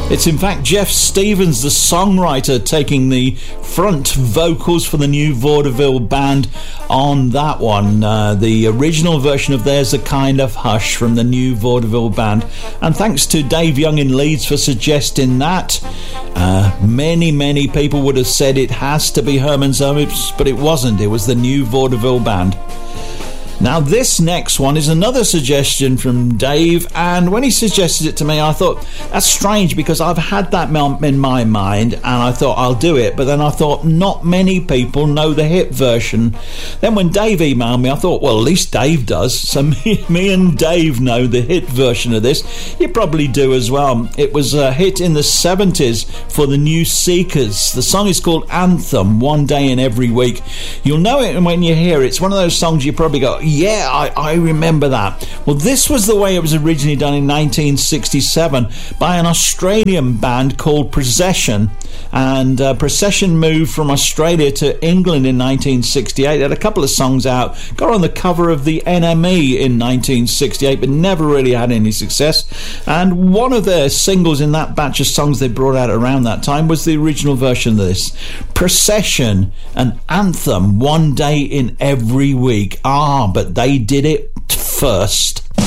It's in fact Jeff Stevens, the songwriter, taking the front vocals for the new Vaudeville Band on that one. The original version of There's a Kind of Hush from the new Vaudeville Band. And thanks to Dave Young in Leeds for suggesting that. Many people would have said it has to be Herman's Hermits, but it wasn't. It was the new Vaudeville Band. Now this next one is another suggestion from Dave, and when he suggested it to me I thought that's strange because I've had that in my mind and I thought I'll do it, but then I thought not many people know the hit version. Then when Dave emailed me I thought, well, at least Dave does, so me and Dave know the hit version of this. You probably do as well. It was a hit in the 70s for the New Seekers. The song is called Anthem, One Day in Every Week. You'll know it when you hear it. It's one of those songs you probably go, yeah, I remember that. Well, this was the way it was originally done in 1967 by an Australian band called Procession. And Procession moved from Australia to England in 1968. They had a couple of songs out, got on the cover of the NME in 1968, but never really had any success. And one of their singles in that batch of songs they brought out around that time was the original version of this. Procession, an Anthem, One Day in Every Week. But they did it first.